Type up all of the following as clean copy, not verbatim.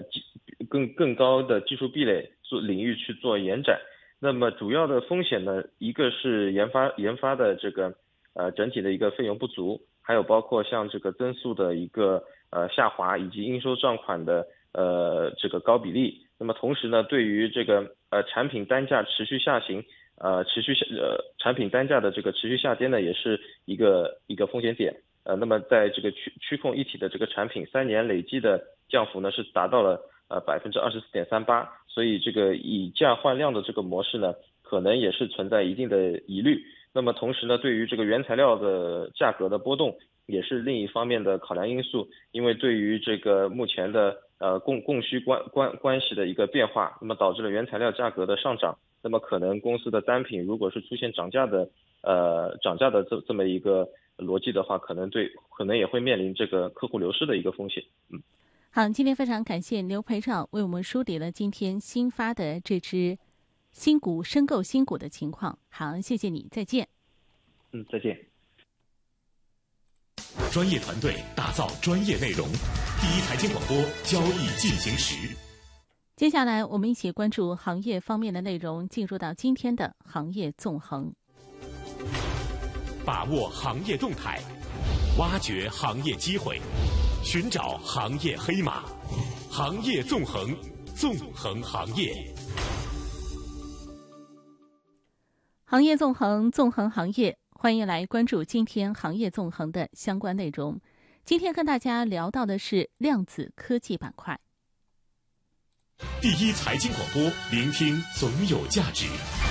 更高的技术壁垒领域去做延展。那么主要的风险呢，一个是研发的这个整体的一个费用不足，还有包括像这个增速的一个下滑，以及应收账款的这个高比例。那么同时呢，对于这个产品单价持续下行，产品单价的这个持续下跌呢，也是一个风险点。那么在这个区控一体的这个产品3年累计的降幅呢，是达到了24.38%，所以这个以价换量的这个模式呢，可能也是存在一定的疑虑。那么同时呢，对于这个原材料的价格的波动，也是另一方面的考量因素。因为对于这个目前的供需关系的一个变化，那么导致了原材料价格的上涨，那么可能公司的单品如果是出现涨价的这么一个逻辑的话，可能也会面临这个客户流失的一个风险。 好，今天非常感谢刘培照为我们梳理了今天新发的这只申购新股的情况。好，谢谢你，再见。 再见。 专业团队打造专业内容，第一财经广播，交易进行时。 接下来我们一起关注行业方面的内容，进入到今天的行业纵横。 把握行业动态，挖掘行业机会，寻找行业黑马，行业纵横，纵横行业。 行业纵横，纵横行业，欢迎来关注今天行业纵横的相关内容。今天跟大家聊到的是量子科技板块。 第一财经广播，聆听总有价值。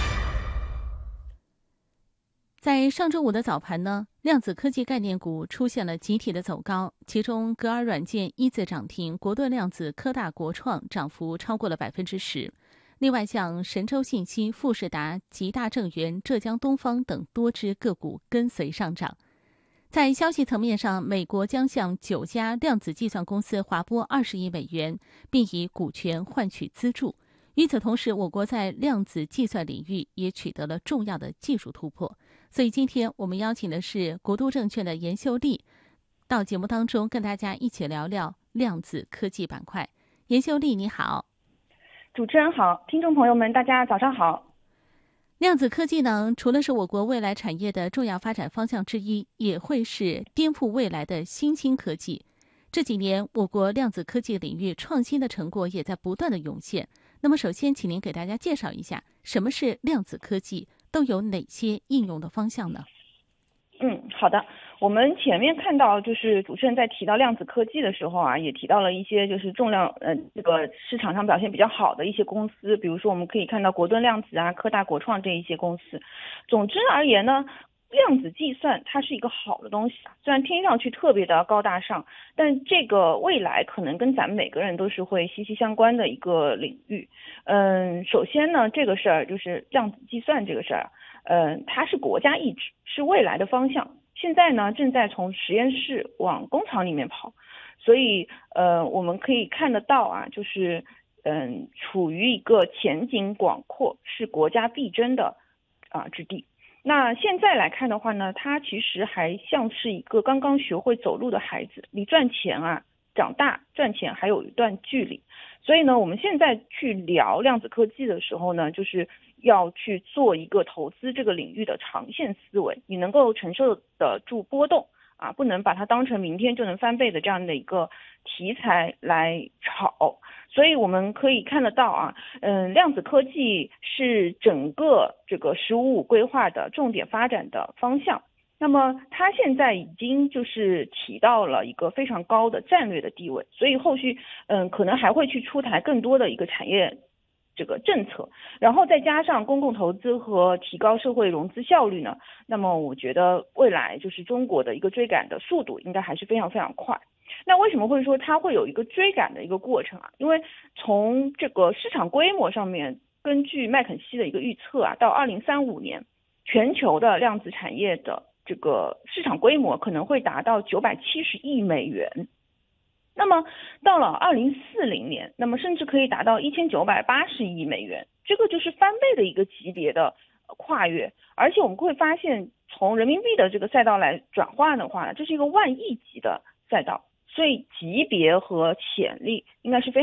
在上周五的早盘呢，量子科技概念股出现了集体的走高，其中格尔软件一字涨停，国盾量子、科大国创涨幅超过了10%。另外，像神州信息、富士达、吉大正源、浙江东方等多只个股跟随上涨。在消息层面上，美国将向9家量子计算公司划拨20亿美元，并以股权换取资助。与此同时，我国在量子计算领域也取得了重要的技术突破。所以今天我们邀请的是国都证券的严秀丽，到节目当中跟大家一起聊聊量子科技板块。严秀丽，你好。 主持人好，听众朋友们，大家早上好。 量子科技呢，除了是我国未来产业的重要发展方向之一，也会是颠覆未来的新兴科技。这几年，我国量子科技领域创新的成果也在不断的涌现。那么，首先，请您给大家介绍一下什么是量子科技，都有哪些应用的方向呢？ 好的。我们前面看到，就是主持人在提到量子科技的时候啊，也提到了一些就是重量这个市场上表现比较好的一些公司，比如说我们可以看到国盾量子啊、科大国创这一些公司。总之而言呢，量子计算它是一个好的东西，虽然听上去特别的高大上，但这个未来可能跟咱们每个人都是会息息相关的一个领域。首先呢，这个事儿就是量子计算这个事儿，它是国家意志，是未来的方向。现在呢，正在从实验室往工厂里面跑，所以我们可以看得到啊，就是处于一个前景广阔，是国家必争的之地。那现在来看的话呢，它其实还像是一个刚刚学会走路的孩子，离赚钱长大赚钱还有一段距离。所以呢，我们现在去聊量子科技的时候呢，就是要去做一个投资这个领域的长线思维，你能够承受得住波动不能把它当成明天就能翻倍的这样的一个题材来炒。所以我们可以看得到量子科技是整个这个“十五五”规划的重点发展的方向。那么它现在已经就是提到了一个非常高的战略的地位，所以后续可能还会去出台更多的一个产业这个政策，然后再加上公共投资和提高社会融资效率呢，那么我觉得未来就是中国的一个追赶的速度应该还是非常非常快。那为什么会说它会有一个追赶的一个过程因为从这个市场规模上面，根据麦肯锡的一个预测到2035年，全球的量子产业的这个市场规模可能会达到970亿美元。那么到了2040年，那么甚至可以达到1980亿美元，这个就是翻倍的一个级别的跨越。而且我们会发现，从人民币的这个赛道来转换的话，这是一个1万亿级的赛道，所以级别和潜力应该是非常